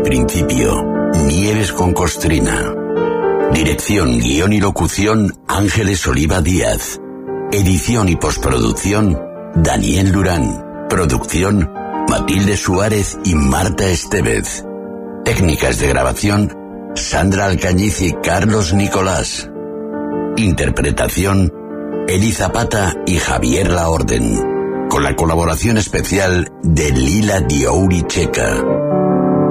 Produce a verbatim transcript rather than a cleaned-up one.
principio, Nieves con Costrina. Dirección, guión y locución, Ángeles Oliva Díaz. Edición y postproducción, Daniel Durán. Producción, Matilde Suárez y Marta Estevez. Técnicas de grabación, Sandra Alcañiz y Carlos Nicolás. Interpretación, Eli Zapata y Javier Laorden. Con la colaboración especial de Lila Diouri Checa.